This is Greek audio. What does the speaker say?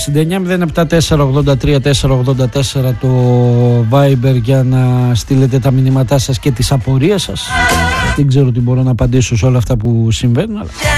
69-074-83-484 το Viber για να στείλετε τα μηνύματά σας και τις απορίες σας. Δεν ξέρω τι μπορώ να απαντήσω σε όλα αυτά που συμβαίνουν, αλλά